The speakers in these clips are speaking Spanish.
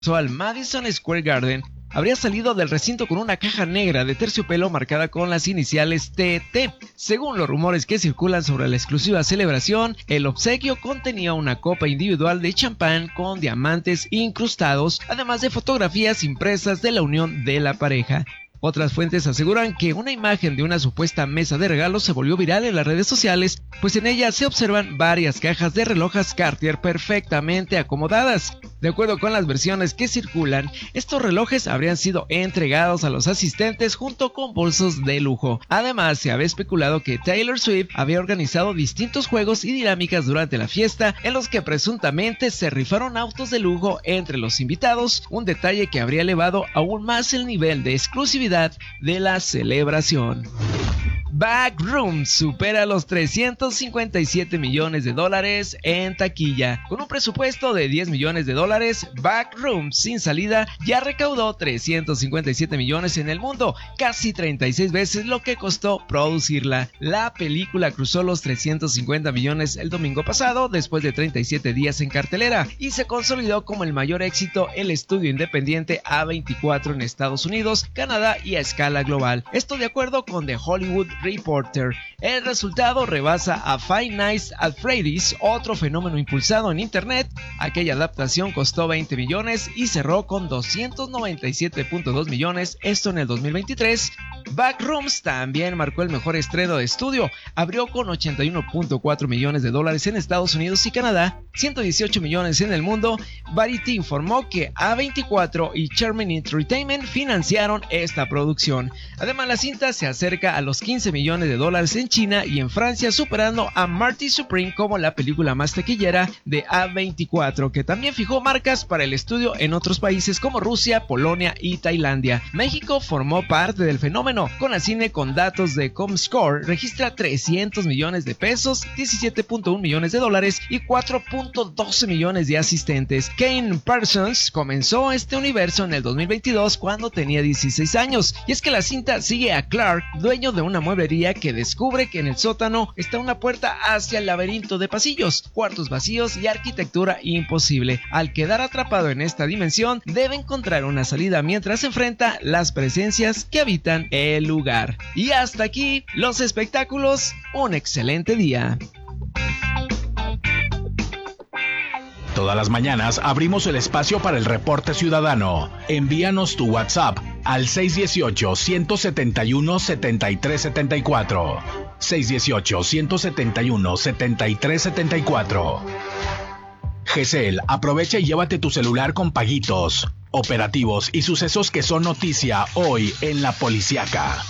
al Madison Square Garden habría salido del recinto con una caja negra de terciopelo marcada con las iniciales TT. Según los rumores que circulan sobre la exclusiva celebración, el obsequio contenía una copa individual de champán con diamantes incrustados, además de fotografías impresas de la unión de la pareja. Otras fuentes aseguran que una imagen de una supuesta mesa de regalos se volvió viral en las redes sociales, pues en ella se observan varias cajas de relojes Cartier perfectamente acomodadas. De acuerdo con las versiones que circulan, estos relojes habrían sido entregados a los asistentes junto con bolsos de lujo. Además, se había especulado que Taylor Swift había organizado distintos juegos y dinámicas durante la fiesta en los que presuntamente se rifaron autos de lujo entre los invitados, un detalle que habría elevado aún más el nivel de exclusividad de la celebración. Backrooms supera los $357 millones en taquilla. Con un presupuesto de $10 millones, Backrooms sin salida ya recaudó $357 millones en el mundo, casi 36 veces lo que costó producirla. La película cruzó los 350 millones el domingo pasado, después de 37 días en cartelera, y se consolidó como el mayor éxito el estudio independiente A24 en Estados Unidos, Canadá y a escala global. Esto de acuerdo con The Hollywood Reporter. El resultado rebasa a Five Nights at Freddy's, otro fenómeno impulsado en internet. Aquella adaptación costó 20 millones y cerró con 297.2 millones, esto en el 2023. Backrooms también marcó el mejor estreno de estudio, abrió con 81.4 millones de dólares en Estados Unidos y Canadá, 118 millones en el mundo. Variety informó que A24 y Charmin Entertainment financiaron esta producción. Además, la cinta se acerca a los 15 millones de dólares en China y en Francia, superando a Marty Supreme como la película más taquillera de A24, que también fijó marcas para el estudio en otros países como Rusia, Polonia y Tailandia. México formó parte del fenómeno. Con el cine con datos de Comscore registra 300 millones de pesos, 17.1 millones de dólares y 4.12 millones de asistentes. Kane Parsons comenzó este universo en el 2022 cuando tenía 16 años, y es que la cinta sigue a Clark, dueño de una mueblería, que descubre que en el sótano está una puerta hacia el laberinto de pasillos, cuartos vacíos y arquitectura imposible. Al quedar atrapado en esta dimensión, debe encontrar una salida mientras enfrenta las presencias que habitan el lugar. Y hasta aquí los espectáculos. Un excelente día. Todas las mañanas abrimos el espacio para el reporte ciudadano. Envíanos tu WhatsApp al 618-171-7374. 618-171-7374. GCL, aprovecha y llévate tu celular con paguitos, operativos y sucesos que son noticia hoy en La Policiaca.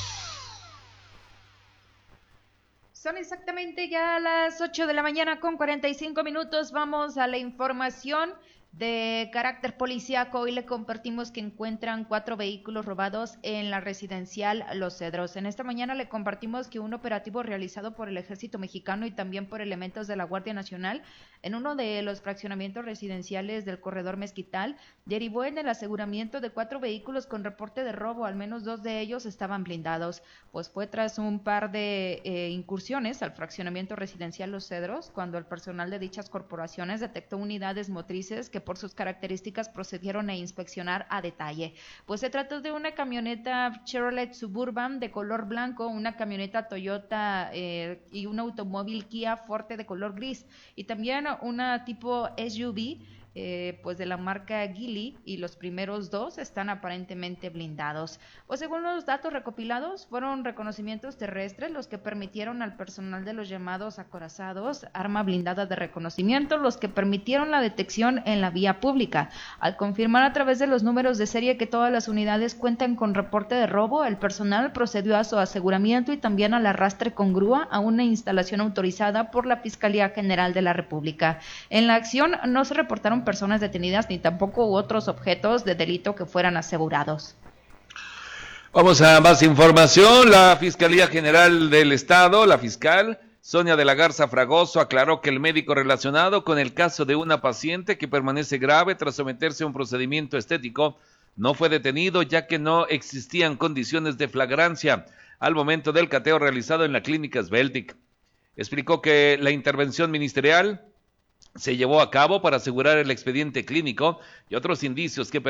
Son exactamente ya las 8 de la mañana con 45 minutos. Vamos a la información de carácter policíaco. Hoy le compartimos que encuentran 4 vehículos robados en la residencial Los Cedros. En esta mañana le compartimos que un operativo realizado por el Ejército Mexicano y también por elementos de la Guardia Nacional en uno de los fraccionamientos residenciales del corredor Mezquital derivó en el aseguramiento de 4 vehículos con reporte de robo. Al menos 2 de ellos estaban blindados. Pues fue tras un par de incursiones al fraccionamiento residencial Los Cedros cuando el personal de dichas corporaciones detectó unidades motrices que por sus características procedieron a inspeccionar a detalle. Pues se trató de una camioneta Chevrolet Suburban de color blanco, una camioneta Toyota y un automóvil Kia Forte de color gris, y también una tipo SUV pues de la marca Geely, y los primeros 2 están aparentemente blindados. Pues según los datos recopilados, fueron reconocimientos terrestres los que permitieron al personal de los llamados acorazados arma blindada de reconocimiento, los que permitieron la detección en la vía pública. Al confirmar a través de los números de serie que todas las unidades cuentan con reporte de robo, el personal procedió a su aseguramiento y también al arrastre con grúa a una instalación autorizada por la Fiscalía General de la República. En la acción no se reportaron personas detenidas ni tampoco otros objetos de delito que fueran asegurados. Vamos a más información. La Fiscalía General del Estado, la fiscal Sonia de la Garza Fragoso, aclaró que el médico relacionado con el caso de una paciente que permanece grave tras someterse a un procedimiento estético no fue detenido, ya que no existían condiciones de flagrancia al momento del cateo realizado en la clínica Sveltic. Explicó que la intervención ministerial se llevó a cabo para asegurar el expediente clínico y otros indicios que